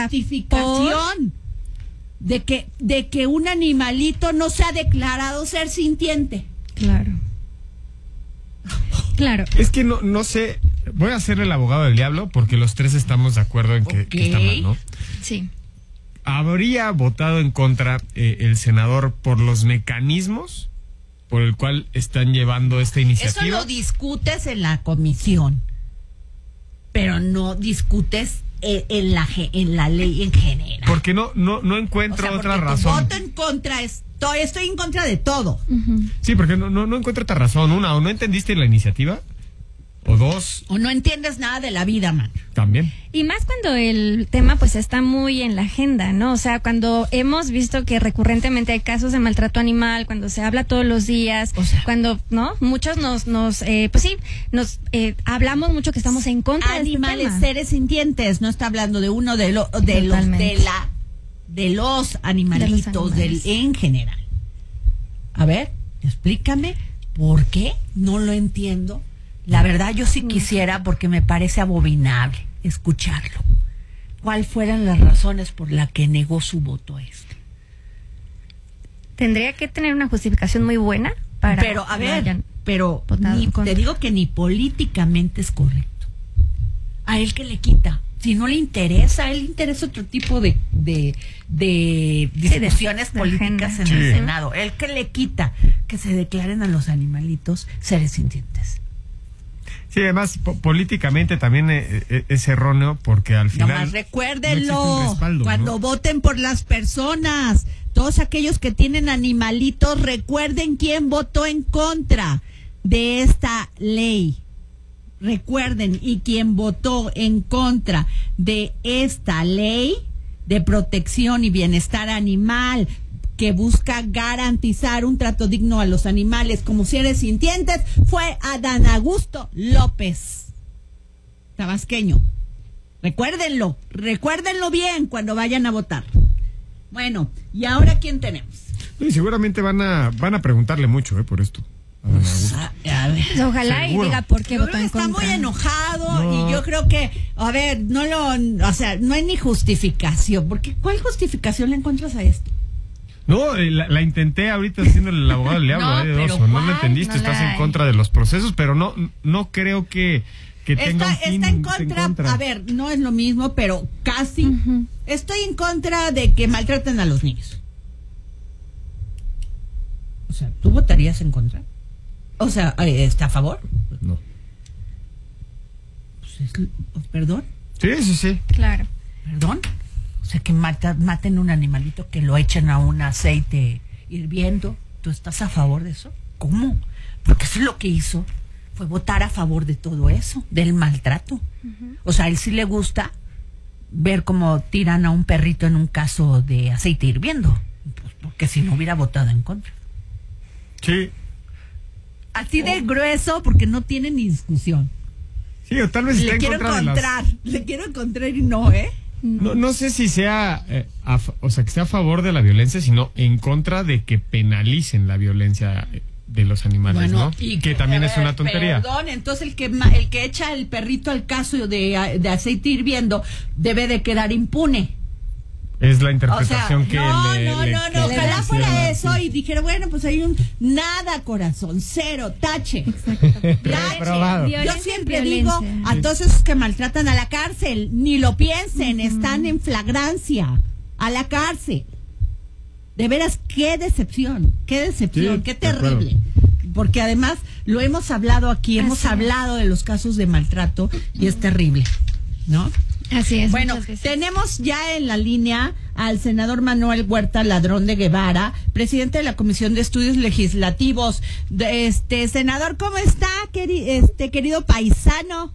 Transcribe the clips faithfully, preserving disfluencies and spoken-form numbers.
justificación de que, de que un animalito no se ha declarado ser sintiente. Claro. Claro. Es que no, no sé, voy a ser el abogado del diablo porque los tres estamos de acuerdo en que, okay. que está mal, ¿no? Sí. ¿Habría votado en contra eh, el senador por los mecanismos por el cual están llevando esta iniciativa? Eso lo discutes en la comisión, pero no discutes en, en la en la ley en general. Porque no no no encuentro o sea, otra tu razón. voto en contra estoy estoy en contra de todo. Uh-huh. Sí, porque no, no no encuentro otra razón. Una, o no entendiste la iniciativa, o dos, o no entiendes nada de la vida, man. También. Y más cuando el tema pues está muy en la agenda, ¿no? O sea, cuando hemos visto que recurrentemente hay casos de maltrato animal, cuando se habla todos los días, o sea, cuando, ¿no? Muchos nos, nos eh, pues sí, nos eh, hablamos mucho que estamos en contra de animales, este tema. seres sintientes, no está hablando de uno de, lo, de los de la de los animalitos, de los del, en general. A ver, explícame por qué no lo entiendo. La verdad yo sí quisiera, porque me parece abominable escucharlo. ¿Cuáles fueran las razones por las que negó su voto a este? Tendría que tener una justificación muy buena para... Pero, a ver, pero ni, te digo que ni políticamente es correcto. ¿A él qué le quita? Si no le interesa, a él le interesa otro tipo de, de, de discusiones de políticas en sí. el Senado. ¿Él qué le quita? Que se declaren a los animalitos seres sintientes. Sí, además po- políticamente también eh, eh, es erróneo porque al final... Nomás recuérdenlo, no respaldo, cuando ¿no? voten por las personas, todos aquellos que tienen animalitos, recuerden quién votó en contra de esta ley. Recuerden, y quien votó en contra de esta ley de protección y bienestar animal, que busca garantizar un trato digno a los animales como seres sintientes, fue Adán Augusto López, tabasqueño. Recuérdenlo, recuérdenlo bien cuando vayan a votar. Bueno, ¿y ahora quién tenemos? Sí, seguramente van a van a preguntarle mucho eh, por esto. Pues, a, a ver. Ojalá Seguro. y diga por qué Yo votó creo que en está contra. muy enojado No. y yo creo que, a ver, no lo, o sea, no hay ni justificación, porque ¿cuál justificación le encuentras a esto? No, eh, la, la intenté ahorita haciendo el abogado del diablo, No, eh, de pero oso. No ¿cuál? lo entendiste, No la estás en hay. contra de los procesos, pero no no creo que, que tenga Está, un fin, está en esté contra, a ver, no es lo mismo, pero casi. Uh-huh. Estoy en contra de que maltraten a los niños. O sea, ¿tú votarías en contra? O sea, ¿está a favor? No. Pues es, ¿Perdón? Sí, sí, sí. Claro. ¿Perdón? O sea, que mata, maten un animalito, que lo echen a un aceite hirviendo. ¿Tú estás a favor de eso? ¿Cómo? Porque eso es lo que hizo, fue votar a favor de todo eso, del maltrato. Uh-huh. O sea, a él sí le gusta ver cómo tiran a un perrito en un caso de aceite hirviendo. Pues porque si no hubiera votado en contra. Sí. Así de grueso, porque no tiene ni discusión. Sí, o tal vez está Le en quiero contra encontrar, de las... le quiero encontrar y no, ¿eh? No, no sé si sea, eh, a, o sea, que sea a favor de la violencia, sino en contra de que penalicen la violencia de los animales, bueno, ¿no? Y que también es una tontería. Perdón, entonces el que el que echa el perrito al caso de, de aceite hirviendo debe de quedar impune. Es la O sea, interpretación que no, le, no, le- no, que no, le ojalá hicieron fuera a- eso sí. y dijera, bueno, pues hay un nada, corazón, cero, tache. Reprobado. Yo siempre Violencia. digo a todos esos que maltratan a la cárcel, ni lo piensen, uh-huh. Están en flagrancia, a la cárcel. De veras, qué decepción, qué decepción, Sí, qué de terrible. acuerdo. Porque además lo hemos hablado aquí, hemos Así hablado de los casos de maltrato y es terrible, ¿no? Así es. Bueno, tenemos ya en la línea al senador Manuel Huerta Ladrón de Guevara, presidente de la Comisión de Estudios Legislativos. De este senador, ¿cómo está, queri- este querido paisano?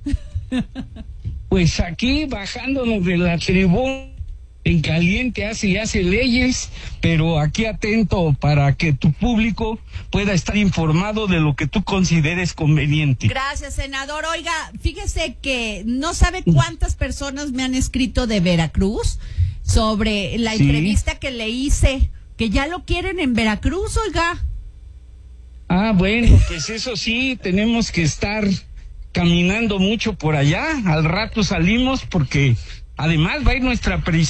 Pues aquí bajándonos de la tribuna en caliente, hace y hace leyes, pero aquí atento para que tu público pueda estar informado de lo que tú consideres conveniente. Gracias, senador. Oiga, fíjese que no sabe cuántas personas me han escrito de Veracruz sobre la Sí. entrevista que le hice, que ya lo quieren en Veracruz, oiga. Ah, bueno, pues eso sí, tenemos que estar caminando mucho por allá. Al rato salimos porque además va a ir nuestra